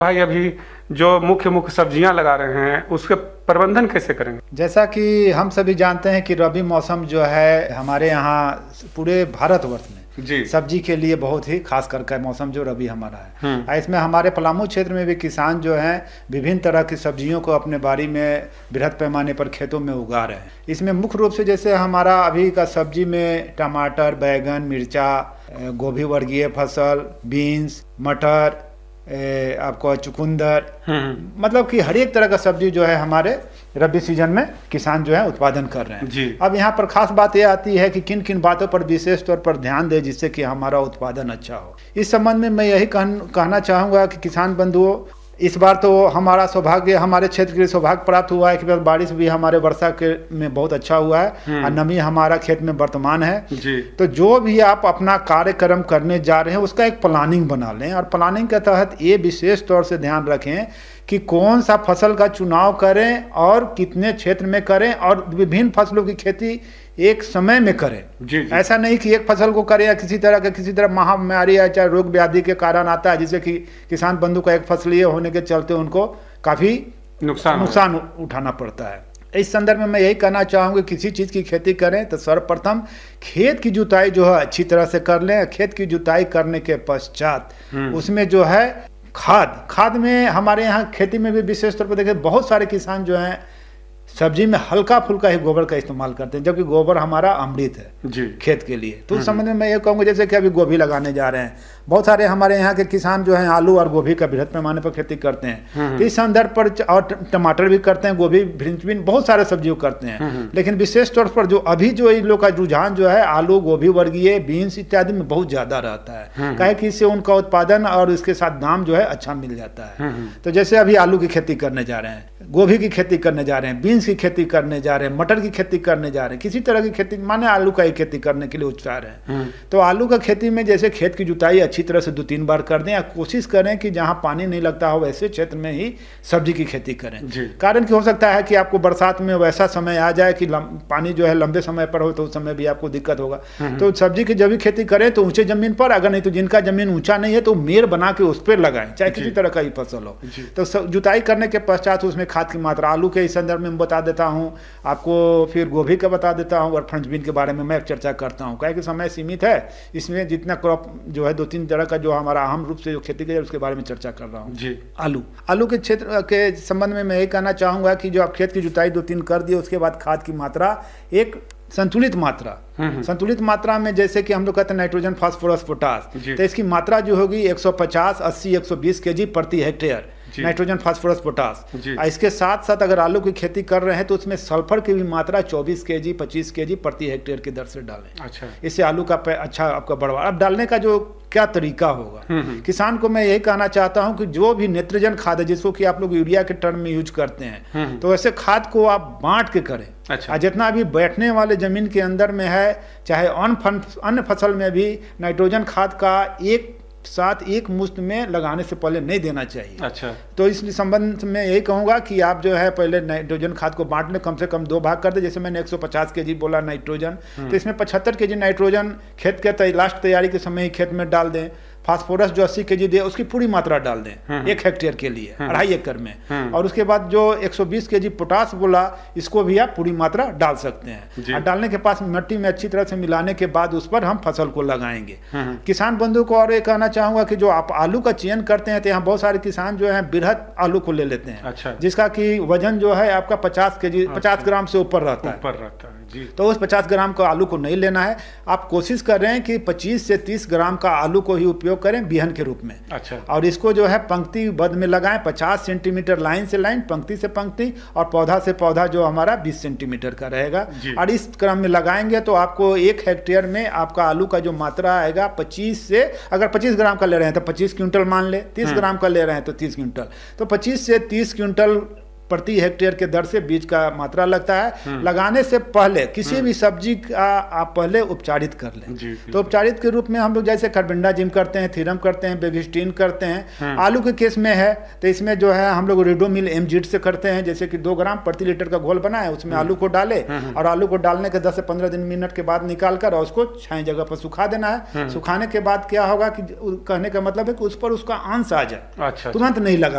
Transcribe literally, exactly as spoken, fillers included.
भाई अभी जो मुख्य मुख्य सब्जियां लगा रहे हैं उसके प्रबंधन कैसे करेंगे? जैसा कि हम सभी जानते हैं कि रबी मौसम जो है हमारे यहाँ पूरे भारतवर्ष में जी सब्जी के लिए बहुत ही खास करके मौसम जो रबी हमारा है। इसमें हमारे पलामू क्षेत्र में भी किसान जो हैं विभिन्न तरह की सब्जियों को अपने बाड़ी में बृहद पैमाने पर खेतों में उगा रहे हैं। इसमें मुख्य रूप से जैसे हमारा अभी का सब्जी में टमाटर, बैगन, मिर्चा, गोभी वर्गीय फसल, बीन्स, मटर, ए, आपको चुकंदर, मतलब कि हर एक तरह का सब्जी जो है हमारे रबी सीजन में किसान जो है उत्पादन कर रहे हैं जी। अब यहाँ पर खास बात यह आती है कि किन किन बातों पर विशेष तौर पर ध्यान दें जिससे कि हमारा उत्पादन अच्छा हो। इस संबंध में मैं यही कह, कहना चाहूँगा कि किसान बंधुओं, इस बार तो हमारा सौभाग्य, हमारे क्षेत्र के लिए सौभाग्य प्राप्त हुआ है कि बारिश भी हमारे वर्षा के में बहुत अच्छा हुआ है और नमी हमारा खेत में वर्तमान है जी। तो जो भी आप अपना कार्यक्रम करने जा रहे हैं उसका एक प्लानिंग बना लें और प्लानिंग के तहत ये विशेष तौर से ध्यान रखें कि कौन सा फसल का चुनाव करें और कितने क्षेत्र में करें और विभिन्न फसलों की खेती एक समय में करें। जी, जी। ऐसा नहीं कि एक फसल को करें या किसी तरह के किसी तरह महामारी या चाहे रोग व्याधि के कारण आता है जिससे कि किसान बंधु का एक फसलीय होने के चलते उनको काफ़ी नुकसान नुकसान उठाना पड़ता है। इस संदर्भ में मैं यही कहना चाहूँगी किसी चीज़ की खेती करें तो सर्वप्रथम खेत की जुताई जो है अच्छी तरह से कर लें। खेत की जुताई करने के पश्चात उसमें जो है खाद खाद में हमारे यहाँ खेती में भी विशेष तौर पर देखें बहुत सारे किसान जो हैं सब्जी में हल्का फुल्का ही गोबर का इस्तेमाल करते हैं जबकि गोबर हमारा अमृत है जी खेत के लिए। तो उस संबंध में मैं ये कहूँगा जैसे कि अभी गोभी लगाने जा रहे हैं, बहुत सारे हमारे यहाँ के किसान जो हैं आलू और गोभी का बृहद पैमाने पर खेती करते हैं। तो इस संदर्भ पर और टमाटर भी करते हैं, गोभी, भिंडी, बहुत सारे सब्जियों करते हैं। लेकिन विशेष तौर पर जो अभी जो इन लोग का रुझान जो है आलू, गोभी वर्गीय, बीन्स इत्यादि में बहुत ज़्यादा रहता है, काहे कि इससे उनका उत्पादन और इसके साथ दाम जो है अच्छा मिल जाता है। तो जैसे अभी आलू की खेती करने जा रहे हैं, गोभी की खेती करने जा रहे हैं, बीन्स की खेती करने जा रहे हैं, मटर की खेती करने जा रहे हैं, किसी तरह की खेती माने आलू का ही खेती करने के लिए उत्साह है। तो आलू का खेती में जैसे खेत की जुताई अच्छी तरह से दो तीन बार कर दें या कोशिश करें कि जहां पानी नहीं लगता हो वैसे क्षेत्र में ही सब्जी की खेती करें। कारण कि हो सकता है कि आपको बरसात में वैसा समय आ जाए कि पानी जो है लंबे समय पर हो तो उस समय भी आपको दिक्कत होगा। तो सब्जी की जब भी खेती करें तो ऊंचे जमीन पर, अगर नहीं तो जिनका जमीन ऊंचा नहीं है तो मेड़ बना के उस पर लगाएं, चाहे किसी तरह का ही फसल हो। तो जुताई करने के पश्चात उसमें खाद की मात्रा, आलू के इस संदर्भ में बता देता हूँ आपको, फिर गोभी का बता देता हूँ और फ्रेंच बीन के बारे में मैं चर्चा करता हूँ। क्या कि समय सीमित है, इसमें जितना क्रॉप जो है दो तीन तरह का जो हमारा अहम रूप से जो खेती की जाए उसके बारे में चर्चा कर रहा हूँ जी। आलू आलू के क्षेत्र के संबंध में मैं ये कहना चाहूँगा कि जो आप खेत की जुताई दो तीन कर दिए उसके बाद खाद की मात्रा एक संतुलित मात्रा, संतुलित मात्रा में जैसे कि हम लोग कहते हैं नाइट्रोजन, फास्फोरस, पोटास, तो इसकी मात्रा जो होगी एक सौ पचास, अस्सी, एक सौ बीस केजी प्रति हेक्टेयर नाइट्रोजन, फास्फोरस, पोटास। इसके साथ साथ अगर आलू की खेती कर रहे हैं तो उसमें सल्फर की भी मात्रा चौबीस केजी, पच्चीस केजी प्रति हेक्टेयर की दर से डालें। अच्छा। इससे आलू का अच्छा आपका बढ़वा। अब डालने का जो क्या तरीका होगा, किसान को मैं यही कहना चाहता हूं कि जो भी नेत्रजन खाद है जिसको कि आप लोग यूरिया के टर्म में यूज करते हैं, तो ऐसे खाद को आप बांट के करें। अच्छा। जितना अभी बैठने वाले जमीन के अंदर में है, चाहे अन्य फसल में भी नाइट्रोजन खाद का एक साथ एक मुश्त में लगाने से पहले नहीं देना चाहिए। अच्छा। तो इस संबंध में यही कहूँगा कि आप जो है पहले नाइट्रोजन खाद को बांट लें, कम से कम दो भाग कर दे। जैसे मैंने एक सौ पचास केजी बोला नाइट्रोजन, तो इसमें पचहत्तर केजी नाइट्रोजन खेत के लास्ट तैयारी के समय ही खेत में डाल दें। फास्फोरस जो अस्सी केजी दे उसकी पूरी मात्रा डाल दें एक हेक्टेयर के लिए, अढ़ाई एकड़ में। और उसके बाद जो एक सौ बीस केजी पोटास बोला इसको भी आप पूरी मात्रा डाल सकते हैं। और डालने के पास मिट्टी में अच्छी तरह से मिलाने के बाद उस पर हम फसल को लगाएंगे। किसान बंधु को और ये कहना चाहूंगा कि जो आप आलू का चयन करते हैं तो यहाँ बहुत सारे किसान जो है बृहद आलू को ले लेते हैं। अच्छा। जिसका कि वजन जो है आपका पचास केजी, पचास ग्राम से ऊपर रहता है, ऊपर रहता है जी। तो उस पचास ग्राम का आलू को नहीं लेना है। आप कोशिश कर रहे हैं कि पच्चीस से तीस ग्राम का आलू को ही उपयोग करें बिहन के रूप में। अच्छा। और इसको जो है पंक्ति बद्ध में लगाएं, पचास सेंटीमीटर लाइन से लाइन, पंक्ति से पंक्ति, और पौधा से पौधा जो हमारा बीस सेंटीमीटर का रहेगा। और इस क्रम में लगाएंगे तो आपको एक हेक्टेयर में आपका आलू का जो मात्रा आएगा पच्चीस से, अगर पच्चीस ग्राम का ले रहे हैं तो पच्चीस क्विंटल मान ले, तीस ग्राम का ले रहे हैं तो तीस क्विंटल, तो पच्चीस से तीस क्विंटल प्रति हेक्टेयर के दर से बीज का मात्रा लगता है। लगाने से पहले किसी भी सब्जी का आप पहले उपचारित कर लें। तो उपचारित के रूप में हम लोग जैसे कार्बेंडाजिम करते हैं, थीरम करते हैं, बेबिस्टीन करते हैं। आलू के केस में है तो इसमें जो है हम लोग रिडोमिल एमजीड से करते हैं, जैसे कि दो ग्राम प्रति लीटर का घोल बना है, उसमें आलू को डाले और आलू को डालने के दस से पंद्रह दिन मिनट के बाद निकाल कर और उसको छाई जगह पर सुखा देना है। सुखाने के बाद क्या होगा कि कहने का मतलब है कि उस पर उसका अंश आ जाए, अच्छा, तुरंत नहीं लगा